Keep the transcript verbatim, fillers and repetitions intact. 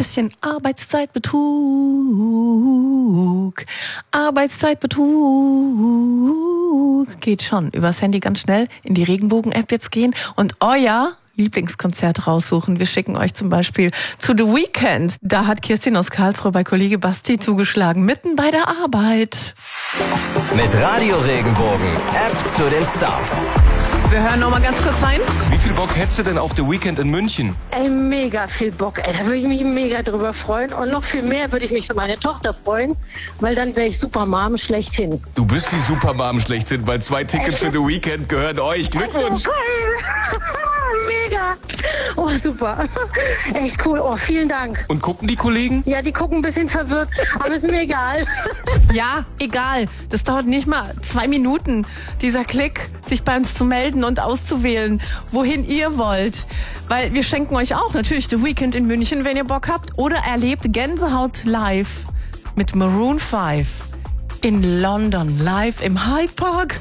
bisschen Arbeitszeitbetrug. Arbeitszeitbetrug. Geht schon. Übers Handy ganz schnell in die Regenbogen-App jetzt gehen und euer Lieblingskonzert raussuchen. Wir schicken euch zum Beispiel zu The Weeknd. Da hat Kirstin aus Karlsruhe bei Kollege Basti zugeschlagen, mitten bei der Arbeit. Mit Radio Regenbogen, App zu den Stars. Wir hören noch mal ganz kurz rein. Wie viel Bock hättest du denn auf The Weeknd in München? Ey, mega viel Bock. Ey, da würde ich mich mega drüber freuen. Und noch viel mehr würde ich mich für meine Tochter freuen, weil dann wäre ich Supermom schlechthin. Du bist die Supermom schlechthin, weil zwei Tickets für The Weeknd gehören euch. Glückwunsch! Mega. Oh, super. Echt cool. Oh, vielen Dank. Und gucken die Kollegen? Ja, die gucken ein bisschen verwirrt, aber ist mir egal. Ja, egal. Das dauert nicht mal zwei Minuten, dieser Klick, sich bei uns zu melden und auszuwählen, wohin ihr wollt. Weil wir schenken euch auch natürlich The Weeknd in München, wenn ihr Bock habt. Oder erlebt Gänsehaut live mit Maroon fünf in London, live im Hyde Park.